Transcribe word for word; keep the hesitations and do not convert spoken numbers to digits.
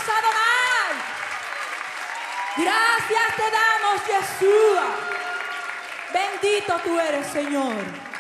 Adonai. Gracias te damos, Yeshua. Bendito tú eres, Señor.